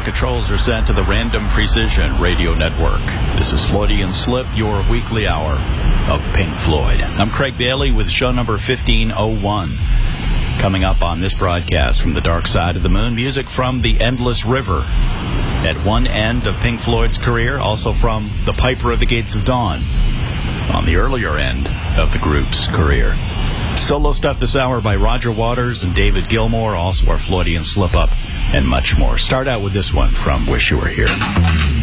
controls are sent to the Random Precision Radio Network. This is Floydian Slip, your weekly hour of Pink Floyd. I'm Craig Bailey with show number 1501. Coming up on this broadcast from the Dark Side of the Moon, music from The Endless River. At one end of Pink Floyd's career, also from The Piper of the Gates of Dawn, on the earlier end of the group's career. Solo stuff this hour by Roger Waters and David Gilmour, also our Floydian Slip-Up, and much more. Start out with this one from Wish You Were Here.